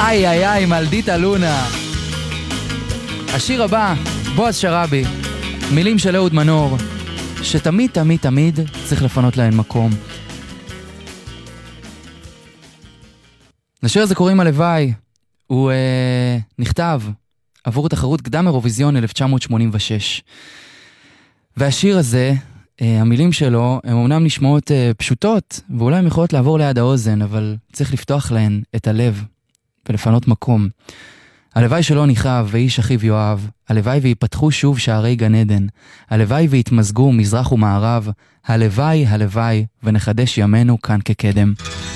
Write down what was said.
איי איי איי, מלדיטה לונה. השיר הבא, בועז שרבי, מילים של אהוד מנור, שתמיד תמיד תמיד צריך לפנות להן מקום. לשיר הזה קוראים הלוואי. הוא נכתב עבור תחרות קדם אירוויזיון 1986. והשיר הזה, המילים שלו, הן אומנם נשמעות פשוטות, ואולי הן יכולות לעבור ליד האוזן, אבל צריך לפתוח להן את הלב ולפנות מקום. הלוואי שלא ניחב ואיש אחיו יואב, הלוואי ויפתחו שוב שערי גן עדן, הלוואי ויתמזגו מזרח ומערב, הלוואי הלוואי ונחדש ימינו כאן כקדם.